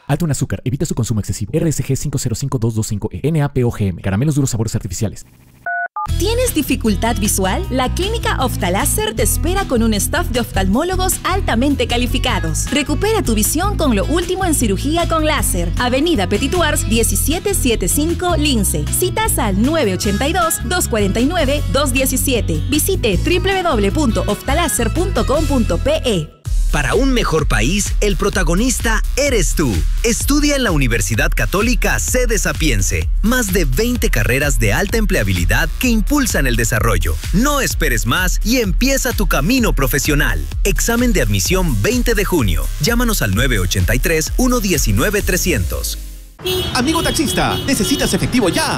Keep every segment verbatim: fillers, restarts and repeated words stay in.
Alto en azúcar, evita su consumo excesivo. R S G cinco cero cinco dos dos cinco E, N A P O G M, caramelos duros sabores artificiales. ¿Tienes dificultad visual? La Clínica Oftaláser te espera con un staff de oftalmólogos altamente calificados. Recupera tu visión con lo último en cirugía con láser. Avenida Petituars diecisiete setenta y cinco, Lince. Citas al nueve ocho dos, dos cuatro nueve, dos uno siete. Visite doble u doble u doble u punto oftaláser punto com punto pe. Para un mejor país, el protagonista eres tú. Estudia en la Universidad Católica Sede Sapiense. Más de veinte carreras de alta empleabilidad que impulsan el desarrollo. No esperes más y empieza tu camino profesional. Examen de admisión veinte de junio. Llámanos al nueve ocho tres, uno uno nueve, trescientos. Amigo taxista, ¿necesitas efectivo ya?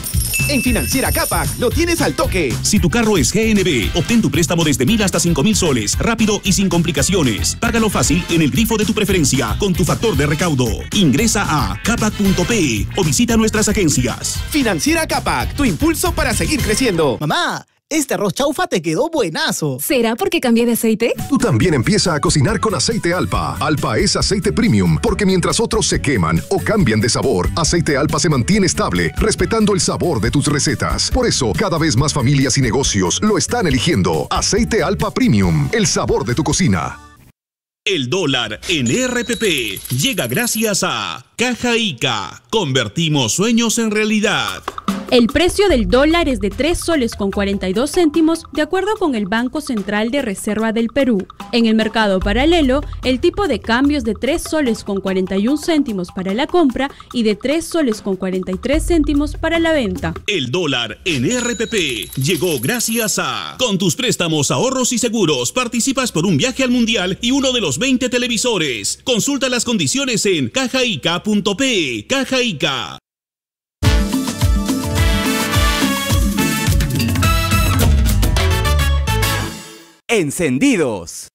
En Financiera Capac lo tienes al toque. Si tu carro es G N B, obtén tu préstamo desde mil hasta cinco mil soles, rápido y sin complicaciones. Págalo fácil en el grifo de tu preferencia con tu factor de recaudo. Ingresa a capac punto pe o visita nuestras agencias. Financiera Capac, tu impulso para seguir creciendo. Mamá, este arroz chaufa te quedó buenazo. ¿Será porque cambié de aceite? Tú también empieza a cocinar con aceite Alpa. Alpa es aceite premium, porque mientras otros se queman o cambian de sabor, aceite Alpa se mantiene estable, respetando el sabor de tus recetas. Por eso, cada vez más familias y negocios lo están eligiendo. Aceite Alpa Premium, el sabor de tu cocina. El dólar en R P P llega gracias a Caja Ica. Convertimos sueños en realidad. El precio del dólar es de tres soles con cuarenta y dos céntimos de acuerdo con el Banco Central de Reserva del Perú. En el mercado paralelo, el tipo de cambio es de tres soles con cuarenta y un céntimos para la compra y de tres soles con cuarenta y tres céntimos para la venta. El dólar en R P P llegó gracias a... Con tus préstamos, ahorros y seguros, participas por un viaje al mundial y uno de los veinte televisores. Consulta las condiciones en caja ica punto pe. Caja Ica. Encendidos.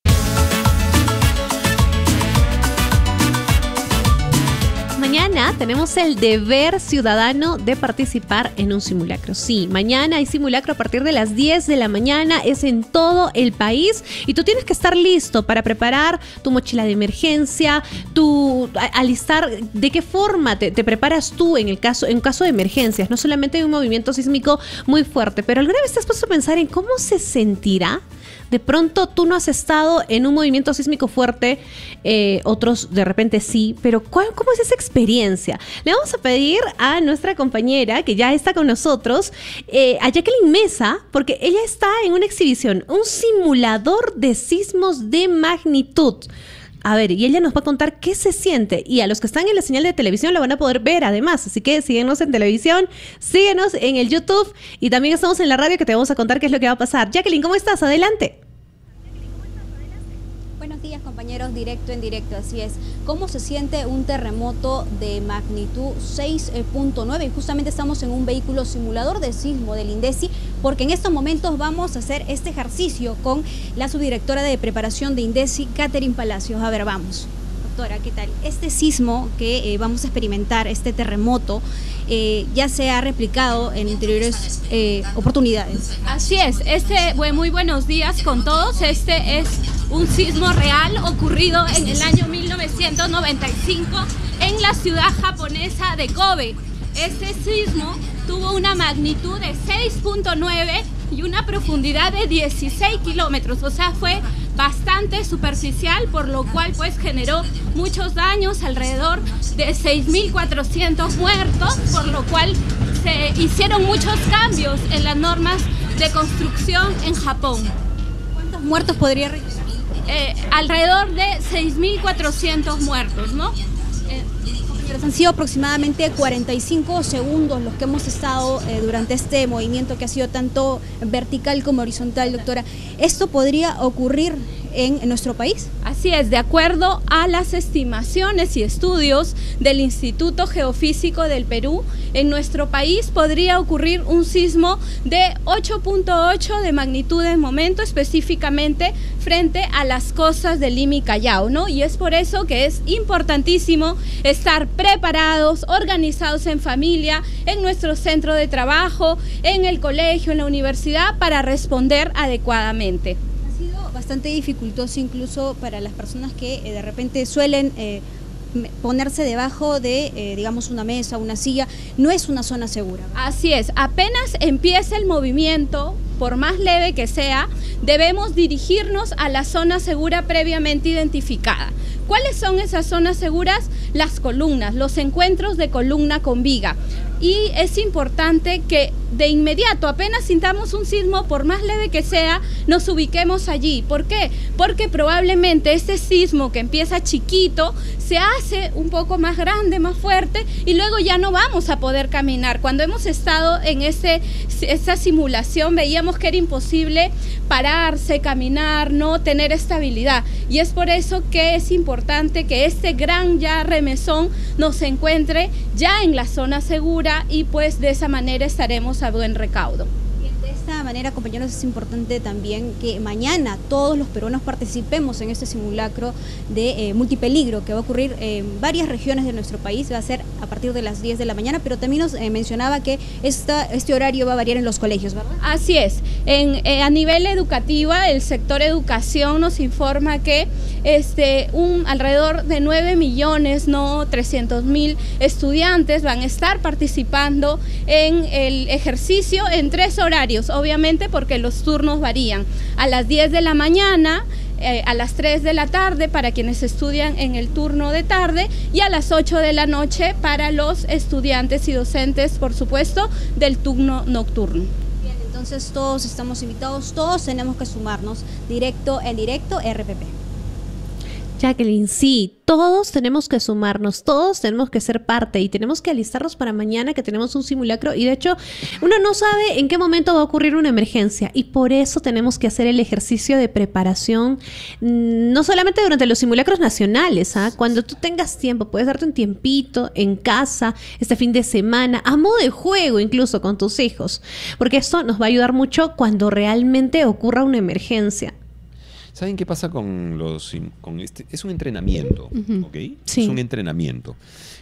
Mañana tenemos el deber ciudadano de participar en un simulacro. Sí, mañana hay simulacro a partir de las diez de la mañana, es en todo el país y tú tienes que estar listo para preparar tu mochila de emergencia, tu alistar de qué forma te, te preparas tú en el caso en caso de emergencias. No solamente hay un movimiento sísmico muy fuerte, pero ¿alguna vez te has puesto a pensar en cómo se sentirá? De pronto tú no has estado en un movimiento sísmico fuerte, eh, otros de repente sí, pero ¿cuál, ¿cómo es esa experiencia? Le vamos a pedir a nuestra compañera que ya está con nosotros, eh, a Jacqueline Mesa, porque ella está en una exhibición, un simulador de sismos de magnitud. A ver, y ella nos va a contar qué se siente. Y a los que están en la señal de televisión la van a poder ver además. Así que síguenos en televisión, síguenos en el YouTube y también estamos en la radio que te vamos a contar qué es lo que va a pasar. Jacqueline, ¿cómo estás? Adelante. Buenos días, compañeros, directo en directo, así es. ¿Cómo se siente un terremoto de magnitud seis punto nueve? Y justamente estamos en un vehículo simulador de sismo del INDECI, porque en estos momentos vamos a hacer este ejercicio con la subdirectora de preparación de INDECI, Catherine Palacios. A ver, vamos. Doctora, ¿qué tal? Este sismo que eh, vamos a experimentar, este terremoto, eh, ya se ha replicado en anteriores eh, oportunidades. Así es, este, bueno, muy buenos días con todos. Este es un sismo real ocurrido en el año mil novecientos noventa y cinco en la ciudad japonesa de Kobe. Este sismo tuvo una magnitud de seis punto nueve y una profundidad de dieciséis kilómetros, o sea, fue bastante superficial, por lo cual pues generó muchos daños, alrededor de seis mil cuatrocientos muertos, por lo cual se hicieron muchos cambios en las normas de construcción en Japón. ¿Cuántos muertos podría registrar? Eh, alrededor de seis mil cuatrocientos muertos, ¿no? Eh, Han sido aproximadamente cuarenta y cinco segundos los que hemos estado eh, durante este movimiento que ha sido tanto vertical como horizontal, doctora. ¿Esto podría ocurrir en, en nuestro país? Así es, de acuerdo a las estimaciones y estudios del Instituto Geofísico del Perú, en nuestro país podría ocurrir un sismo de ocho punto ocho de magnitud en momento, específicamente frente a las costas de Lima y Callao, ¿no? Y es por eso que es importantísimo estar preparados, organizados en familia, en nuestro centro de trabajo, en el colegio, en la universidad, para responder adecuadamente. Ha sido bastante dificultoso incluso para las personas que eh, de repente suelen eh, ponerse debajo de, eh, digamos, una mesa, una silla, no es una zona segura. Así es, apenas empieza el movimiento, por más leve que sea, debemos dirigirnos a la zona segura previamente identificada. ¿Cuáles son esas zonas seguras? Las columnas, los encuentros de columna con viga. Y es importante que de inmediato, apenas sintamos un sismo, por más leve que sea, nos ubiquemos allí. ¿Por qué? Porque probablemente este sismo que empieza chiquito se hace un poco más grande, más fuerte, y luego ya no vamos a poder caminar. Cuando hemos estado en ese, esa simulación veíamos que era imposible pararse, caminar, no tener estabilidad. Y es por eso que es importante que este gran ya remesón nos encuentre ya en la zona segura, y pues de esa manera estaremos a buen recaudo. De esta manera, compañeros, es importante también que mañana todos los peruanos participemos en este simulacro de eh, multipeligro que va a ocurrir en varias regiones de nuestro país. Va a ser a partir de las diez de la mañana, pero también nos eh, mencionaba que esta, este horario va a variar en los colegios, ¿verdad? Así es. En, eh, a nivel educativo, el sector educación nos informa que este, un, alrededor de nueve millones, no trescientos mil estudiantes van a estar participando en el ejercicio en tres horarios, obviamente porque los turnos varían. A las diez de la mañana, eh, a las tres de la tarde para quienes estudian en el turno de tarde, y a las ocho de la noche para los estudiantes y docentes, por supuesto, del turno nocturno. Bien, entonces todos estamos invitados, todos tenemos que sumarnos. Directo en directo R P P. Jacqueline, sí, todos tenemos que sumarnos, todos tenemos que ser parte y tenemos que alistarnos para mañana que tenemos un simulacro, y de hecho uno no sabe en qué momento va a ocurrir una emergencia, y por eso tenemos que hacer el ejercicio de preparación, no solamente durante los simulacros nacionales, ¿ah? Cuando tú tengas tiempo, puedes darte un tiempito en casa, este fin de semana, a modo de juego incluso con tus hijos, porque esto nos va a ayudar mucho cuando realmente ocurra una emergencia. ¿Saben qué pasa con los con este? Es un entrenamiento, uh-huh. ¿ok? Sí. Es un entrenamiento.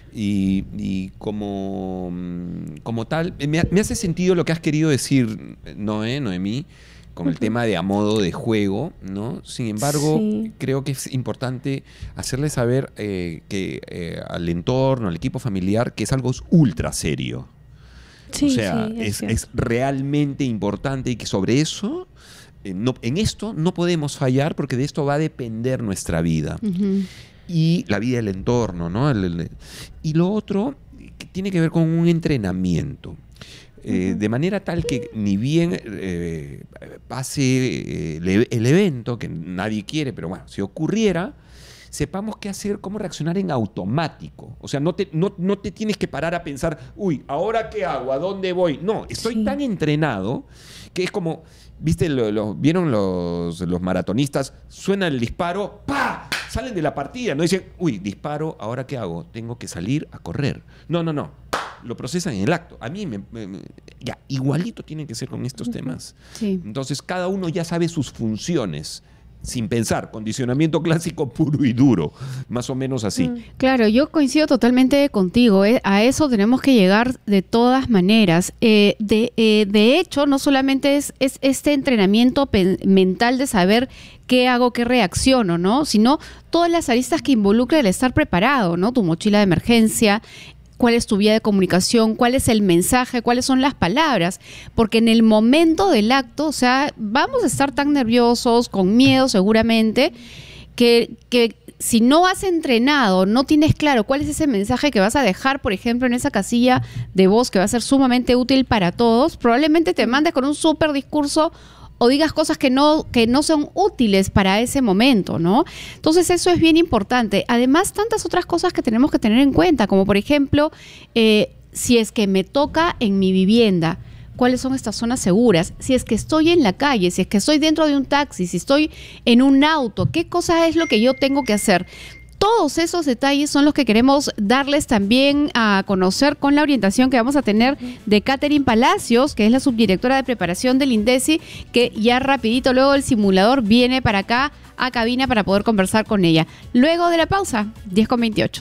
Y, y como, como tal, me, me hace sentido lo que has querido decir, Noé, Noemí, con uh-huh. el tema de a modo de juego, ¿no? Sin embargo, sí. creo que es importante hacerle saber eh, que eh, al entorno, al equipo familiar, que es algo ultra serio. Sí, o sea, sí, es, es, es realmente importante, y que sobre eso... No, en esto no podemos fallar, porque de esto va a depender nuestra vida uh-huh. y la vida del entorno, ¿no? El, el, y lo otro que tiene que ver con un entrenamiento, eh, uh-huh. de manera tal que ni bien eh, pase eh, el, el evento, que nadie quiere, pero bueno, si ocurriera, sepamos qué hacer, cómo reaccionar en automático. O sea, no te, no, no te tienes que parar a pensar, uy, ¿ahora qué hago? ¿A dónde voy? No, estoy sí. tan entrenado que es como... ¿Viste? Lo, lo, ¿Vieron los, los maratonistas? Suena el disparo, ¡pa! Salen de la partida, no dicen, uy, disparo, ¿ahora qué hago? Tengo que salir a correr. No, no, no. Lo procesan en el acto. A mí, me, me, ya, igualito tiene que ser con estos temas. Sí. Entonces, cada uno ya sabe sus funciones. Sin pensar, condicionamiento clásico puro y duro, más o menos así. Claro, yo coincido totalmente contigo, ¿eh? A eso tenemos que llegar de todas maneras. Eh, de, eh, de hecho, no solamente es, es este entrenamiento mental de saber qué hago, qué reacciono, ¿no? Sino todas las aristas que involucra el estar preparado, ¿no? Tu mochila de emergencia, cuál es tu vía de comunicación, cuál es el mensaje, cuáles son las palabras, porque en el momento del acto, o sea, vamos a estar tan nerviosos, con miedo seguramente, que, que si no has entrenado, no tienes claro cuál es ese mensaje que vas a dejar, por ejemplo, en esa casilla de voz que va a ser sumamente útil para todos, probablemente te mandes con un súper discurso o digas cosas que no, que no son útiles para ese momento, ¿no? Entonces eso es bien importante. Además, tantas otras cosas que tenemos que tener en cuenta, como por ejemplo, eh, si es que me toca en mi vivienda, cuáles son estas zonas seguras, si es que estoy en la calle, si es que estoy dentro de un taxi, si estoy en un auto, qué cosa es lo que yo tengo que hacer. Todos esos detalles son los que queremos darles también a conocer con la orientación que vamos a tener de Catherine Palacios, que es la subdirectora de preparación del INDECI, que ya rapidito luego del simulador viene para acá a cabina para poder conversar con ella. Luego de la pausa, diez con veintiocho.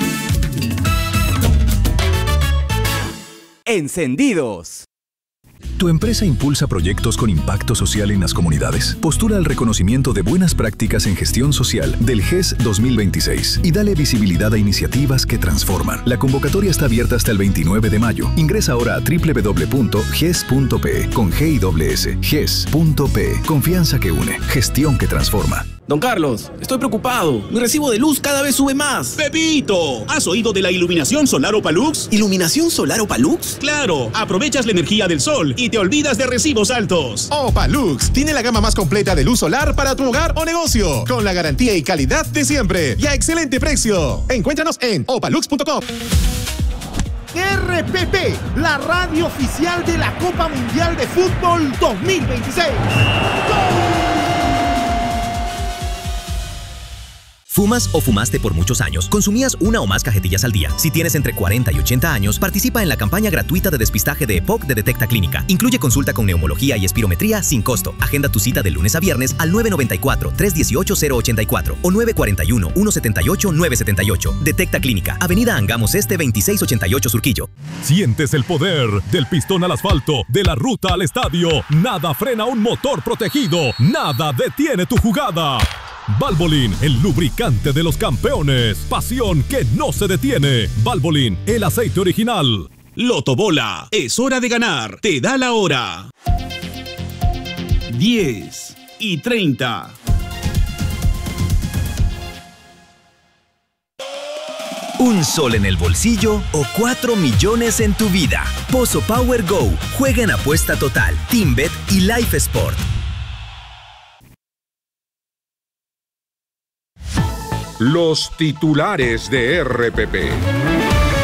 Encendidos. ¿Tu empresa impulsa proyectos con impacto social en las comunidades? Postula al reconocimiento de buenas prácticas en gestión social del G E S dos mil veintiséis y dale visibilidad a iniciativas que transforman. La convocatoria está abierta hasta el veintinueve de mayo. Ingresa ahora a doble u doble u doble u punto g e s punto p e con G y doble S. G E S punto p e. Confianza que une. Gestión que transforma. Don Carlos, estoy preocupado. Mi recibo de luz cada vez sube más. ¡Pepito! ¿Has oído de la iluminación solar Opalux? ¿Iluminación solar Opalux? ¡Claro! Aprovechas la energía del sol y te olvidas de recibos altos. Opalux tiene la gama más completa de luz solar para tu hogar o negocio, con la garantía y calidad de siempre y a excelente precio. Encuéntranos en opalux punto com. R P P, la radio oficial de la Copa Mundial de Fútbol dos mil veintiséis. ¡Gol! ¿Fumas o fumaste por muchos años? ¿Consumías una o más cajetillas al día? Si tienes entre cuarenta y ochenta años, participa en la campaña gratuita de despistaje de EPOC de Detecta Clínica. Incluye consulta con neumología y espirometría sin costo. Agenda tu cita de lunes a viernes al nueve nueve cuatro, tres uno ocho, cero ocho cuatro o nueve cuatro uno, uno siete ocho, nueve siete ocho. Detecta Clínica, Avenida Angamos Este veintiséis ochenta y ocho Surquillo. Sientes el poder del pistón al asfalto, de la ruta al estadio. Nada frena un motor protegido. Nada detiene tu jugada. Valvoline, el lubricante de los campeones. Pasión que no se detiene. Valvoline, el aceite original. Lotobola, es hora de ganar. Te da la hora. diez y treinta. ¿Un sol en el bolsillo o cuatro millones en tu vida? Pozo Power Go. Juega en apuesta total, TeamBet y Life Sport. Los titulares de R P P.